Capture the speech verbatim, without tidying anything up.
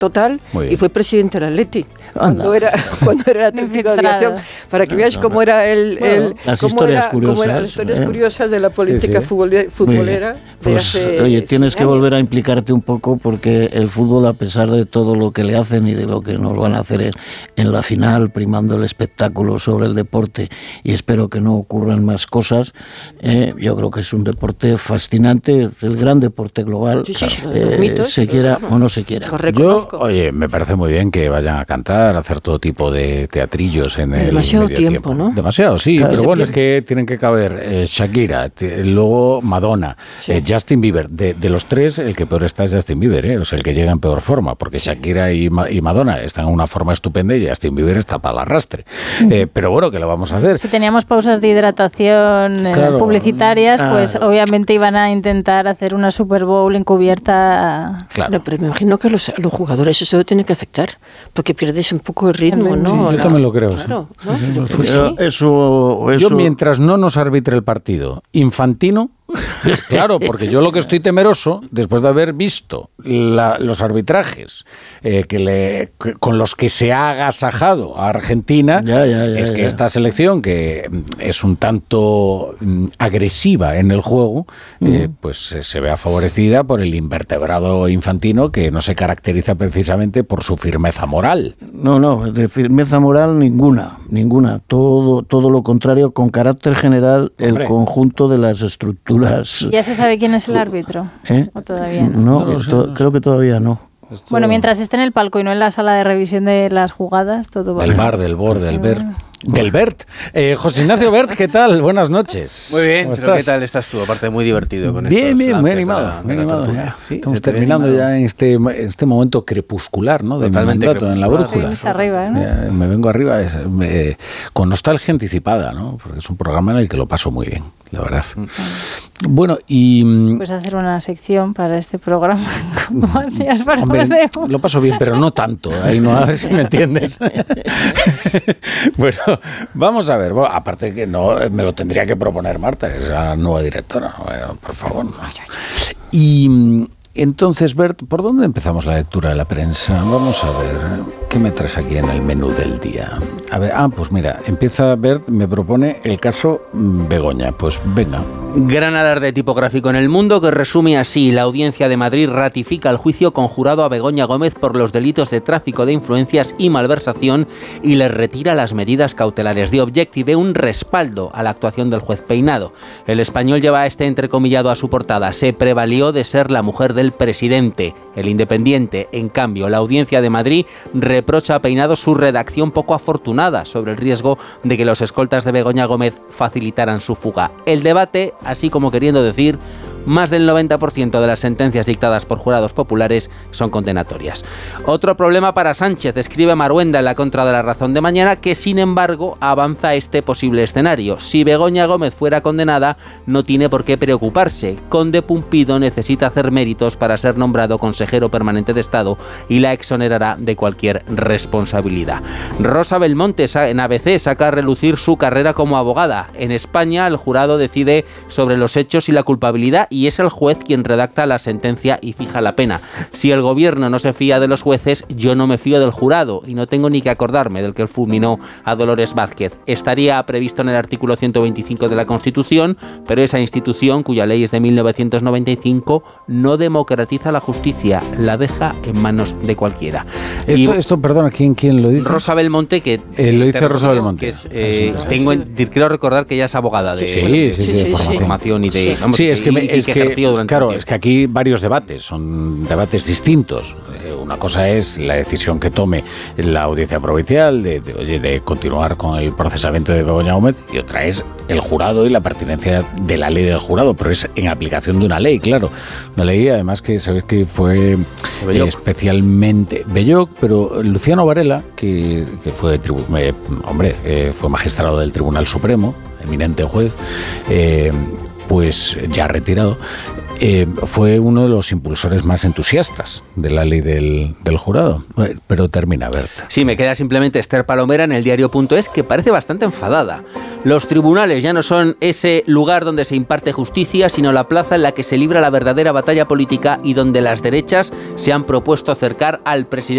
total y fue presidente del Atleti cuando era, cuando era Atlético de Aviación, para que veáis cómo era el, bueno, el las, cómo historias era, curiosas, cómo eran las historias ¿eh? curiosas de la política sí, sí. futbolera. Pues, hace oye, tienes que volver a implicarte un poco porque el fútbol, a pesar de todo lo que le hacen y de lo que nos van a hacer en, en la final, primando el espectáculo sobre el deporte, y espero que no ocurran más cosas, eh, yo creo que es un deporte fascinante, el gran deporte global, sí, sí, sí, eh, mitos, se quiera o no se quiera. Yo, oye, me parece muy bien que vayan a cantar, a hacer todo tipo de teatrillos en el demasiado medio tiempo, tiempo, ¿no? Demasiado, sí, claro, pero bueno, pierde. es que tienen que caber eh, Shakira, t- luego Madonna, sí. eh, Justin Bieber. De, de los tres, el que peor está es Justin Bieber, ¿eh? O sea, el que llega en peor forma, porque Shakira y, Ma- y Madonna están en una forma estupenda y Justin Bieber está para el arrastre. Eh, pero bueno, ¿qué lo vamos a hacer? Si teníamos pausas de hidratación eh, claro. publicitarias, ah. pues obviamente iban a intentar hacer una Super Bowl encubierta. Claro. No, pero me imagino que a los, a los jugadores eso tiene que afectar, porque pierdes un poco el ritmo, ¿no? Sí, yo la... también lo creo. Claro, sí. ¿no? Sí, sí, yo, sí. sí. Eso, eso... yo mientras no nos arbitre el partido Infantino, claro, porque yo lo que estoy temeroso, después de haber visto la, los arbitrajes eh, que le, que, con los que se ha agasajado a Argentina, ya, ya, ya, es que ya. esta selección, que es un tanto mm, agresiva en el juego, mm. eh, pues eh, se vea favorecida por el invertebrado Infantino, que no se caracteriza precisamente por su firmeza moral. No, no, de firmeza moral ninguna, ninguna. Todo, todo lo contrario, con carácter general, Hombre. el conjunto de las estructuras. ¿Ya se sabe quién es el árbitro? ¿Eh? ¿O todavía no? No, no lo sé, to- no creo que todavía no. Esto... Bueno, mientras esté en el palco y no en la sala de revisión de las jugadas, todo va Del bien. bar, del borde, del Bert. Del Bert. Eh, José Ignacio Bert, ¿qué tal? Buenas noches. Muy bien, ¿Cómo pero estás? ¿qué tal estás tú? Aparte, muy divertido con Bien, estos bien, muy lances animado. de la, Muy de la animado tortuga. ya. Sí, Estamos estoy terminando animado. ya en este, en este momento crepuscular, ¿no? De mi Totalmente mandato en la brújula. Vienes arriba, ¿no? Ya, me vengo arriba es, me, con nostalgia anticipada, ¿no? Porque es un programa en el que lo paso muy bien, la verdad. Mm. Bueno, y... Pues hacer una sección para este programa, como hacías para Hombre, de... lo paso bien, pero no tanto. Ahí no, a ver si me entiendes. Bueno, vamos a ver. Bueno, aparte que no, me lo tendría que proponer Marta, que es la nueva directora. Bueno, por favor. Y entonces, Bert, ¿por dónde empezamos la lectura de la prensa? Vamos a ver, ¿qué me traes aquí en el menú del día? A ver, ah, pues mira, empieza Bert, me propone el caso Begoña. Pues venga. Gran alarde tipográfico en El Mundo que resume así: la Audiencia de Madrid ratifica el juicio conjurado a Begoña Gómez por los delitos de tráfico de influencias y malversación y le retira las medidas cautelares. The Objective, un respaldo a la actuación del juez Peinado. El Español lleva este entrecomillado a su portada: se prevalió de ser la mujer del presidente. El Independiente, en cambio, la Audiencia de Madrid reprocha a Peinado su redacción poco afortunada sobre el riesgo de que los escoltas de Begoña Gómez facilitaran su fuga. El debate, así como queriendo decir, más del noventa por ciento de las sentencias dictadas por jurados populares son condenatorias. Otro problema para Sánchez, escribe Maruenda en la Contra de la Razón de mañana, que sin embargo avanza este posible escenario. Si Begoña Gómez fuera condenada, no tiene por qué preocuparse. Conde Pumpido necesita hacer méritos para ser nombrado consejero permanente de Estado y la exonerará de cualquier responsabilidad. Rosa Belmonte en A B C saca a relucir su carrera como abogada. En España, el jurado decide sobre los hechos y la culpabilidad y es el juez quien redacta la sentencia y fija la pena. Si el gobierno no se fía de los jueces, yo no me fío del jurado y no tengo ni que acordarme del que fulminó a Dolores Vázquez. Estaría previsto en el artículo ciento veinticinco de la Constitución, pero esa institución, cuya ley es de mil novecientos noventa y cinco, no democratiza la justicia, la deja en manos de cualquiera. Esto, y, esto perdona, ¿quién, quién lo dice? Rosa Belmonte, que eh, lo dice Rosa Belmonte. Que es, eh, sí, tengo, quiero recordar que ella es abogada de, sí, bueno, sí, de, sí, de, sí, de formación. formación y de... Sí, vamos, sí es que, me, y, es y que, que claro, es que aquí varios debates, son debates distintos. Eh, una cosa es la decisión que tome la Audiencia Provincial de, de, oye, de continuar con el procesamiento de Begoña Gómez, y otra es el jurado y la pertinencia de la ley del jurado, pero es en aplicación de una ley, claro. Una ley, además, que sabes que fue eh, especialmente Belloc, pero Luciano Varela, que, que fue, tribu, eh, hombre, eh, fue magistrado del Tribunal Supremo, eminente juez, eh, pues ya retirado, eh, fue uno de los impulsores más entusiastas de la ley del, del jurado. Pero termina, Berta. Sí, me queda simplemente Esther Palomera en el diario.es, que parece bastante enfadada. Los tribunales ya no son ese lugar donde se imparte justicia, sino la plaza en la que se libra la verdadera batalla política y donde las derechas se han propuesto acercar al presidente